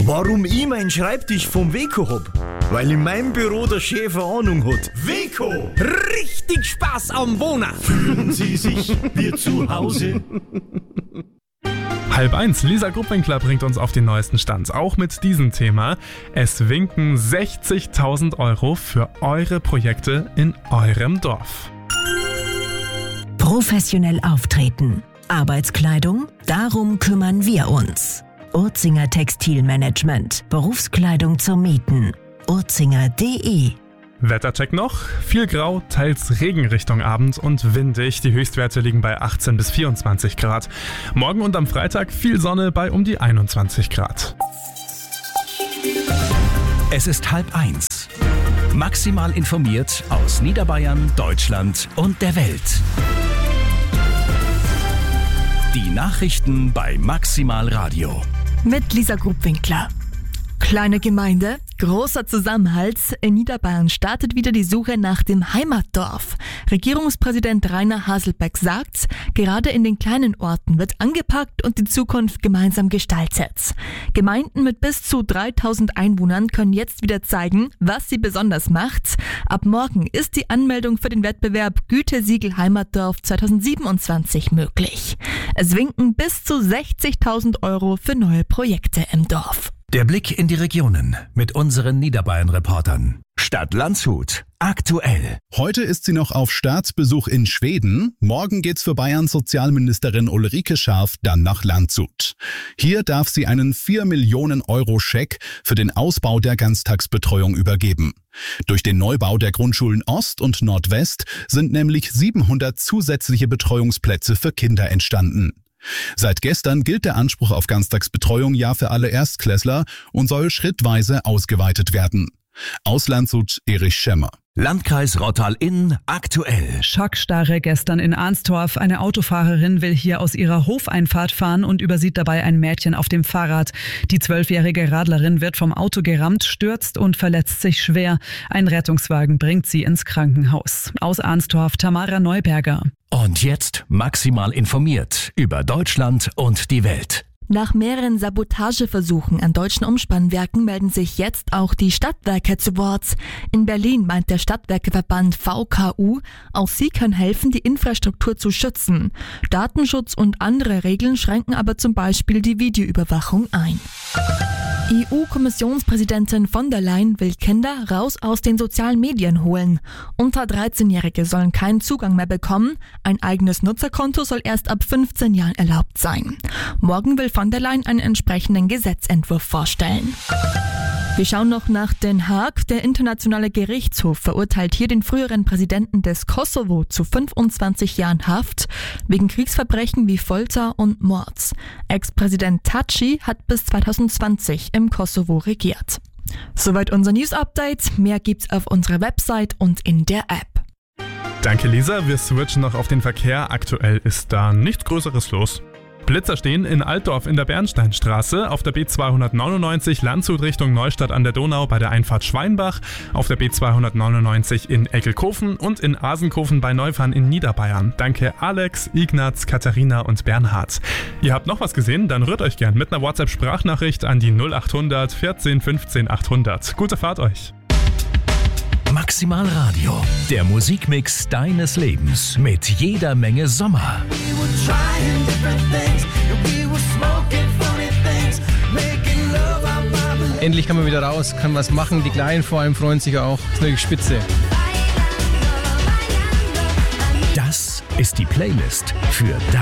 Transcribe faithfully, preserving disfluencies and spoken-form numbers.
Warum ich meinen Schreibtisch vom Weco hab? Weil in meinem Büro der Chef eine Ahnung hat. Weco! Richtig Spaß am Wohnen! Fühlen Sie sich wie zu Hause? Halb eins, Lisa Gruppwinkler bringt uns auf den neuesten Stand. Auch mit diesem Thema. Es winken sechzigtausend Euro für eure Projekte in eurem Dorf. Professionell auftreten. Arbeitskleidung? Darum kümmern wir uns. Urzinger Textilmanagement. Berufskleidung zum Mieten. urzinger punkt de. Wettercheck noch. Viel Grau, teils Regen Richtung Abend und windig. Die Höchstwerte liegen bei achtzehn bis vierundzwanzig Grad. Morgen und am Freitag viel Sonne bei um die einundzwanzig Grad. Es ist halb eins. Maximal informiert aus Niederbayern, Deutschland und der Welt. Die Nachrichten bei Maximal Radio. Mit Lisa Gruppwinkler. Kleine Gemeinde, großer Zusammenhalt. In Niederbayern startet wieder die Suche nach dem Heimatdorf. Regierungspräsident Rainer Haselbeck sagt, gerade in den kleinen Orten wird angepackt und die Zukunft gemeinsam gestaltet. Gemeinden mit bis zu dreitausend Einwohnern können jetzt wieder zeigen, was sie besonders macht. Ab morgen ist die Anmeldung für den Wettbewerb Gütesiegel Heimatdorf zweitausendsiebenundzwanzig möglich. Es winken bis zu sechzigtausend Euro für neue Projekte im Dorf. Der Blick in die Regionen mit unseren Niederbayern-Reportern. Stadt Landshut. Aktuell. Heute ist sie noch auf Staatsbesuch in Schweden. Morgen geht's für Bayerns Sozialministerin Ulrike Scharf dann nach Landshut. Hier darf sie einen vier Millionen Euro Scheck für den Ausbau der Ganztagsbetreuung übergeben. Durch den Neubau der Grundschulen Ost und Nordwest sind nämlich siebenhundert zusätzliche Betreuungsplätze für Kinder entstanden. Seit gestern gilt der Anspruch auf Ganztagsbetreuung ja für alle Erstklässler und soll schrittweise ausgeweitet werden. Aus Landshut, Erich Schemmer. Landkreis Rottal-Inn aktuell. Schockstarre gestern in Arnstorf. Eine Autofahrerin will hier aus ihrer Hofeinfahrt fahren und übersieht dabei ein Mädchen auf dem Fahrrad. Die zwölfjährige Radlerin wird vom Auto gerammt, stürzt und verletzt sich schwer. Ein Rettungswagen bringt sie ins Krankenhaus. Aus Arnstorf, Tamara Neuberger. Und jetzt maximal informiert über Deutschland und die Welt. Nach mehreren Sabotageversuchen an deutschen Umspannwerken melden sich jetzt auch die Stadtwerke zu Wort. In Berlin meint der Stadtwerkeverband V K U, auch sie können helfen, die Infrastruktur zu schützen. Datenschutz und andere Regeln schränken aber zum Beispiel die Videoüberwachung ein. E U-Kommissionspräsidentin von der Leyen will Kinder raus aus den sozialen Medien holen. Unter dreizehnjährige sollen keinen Zugang mehr bekommen. Ein eigenes Nutzerkonto soll erst ab fünfzehn Jahren erlaubt sein. Morgen will von der Leyen einen entsprechenden Gesetzentwurf vorstellen. Wir schauen noch nach Den Haag. Der Internationale Gerichtshof verurteilt hier den früheren Präsidenten des Kosovo zu fünfundzwanzig Jahren Haft wegen Kriegsverbrechen wie Folter und Mord. Ex-Präsident Thaçi hat bis zweitausendzwanzig im Kosovo regiert. Soweit unser News-Update. Mehr gibt's auf unserer Website und in der App. Danke Lisa, wir switchen noch auf den Verkehr. Aktuell ist da nichts Größeres los. Blitzer stehen in Altdorf in der Bernsteinstraße, auf der B zweihundertneunundneunzig Landshut Richtung Neustadt an der Donau bei der Einfahrt Schweinbach, auf der B zweihundertneunundneunzig in Eckelkofen und in Asenkofen bei Neufahren in Niederbayern. Danke Alex, Ignaz, Katharina und Bernhard. Ihr habt noch was gesehen? Dann rührt euch gern mit einer WhatsApp-Sprachnachricht an die null achthundert vierzehn fünfzehn achthundert. Gute Fahrt euch! Maximal Radio, der Musikmix deines Lebens mit jeder Menge Sommer. Endlich kann man wieder raus, kann was machen. Die Kleinen vor allem freuen sich auch. Das ist wirklich spitze. Das ist die Playlist für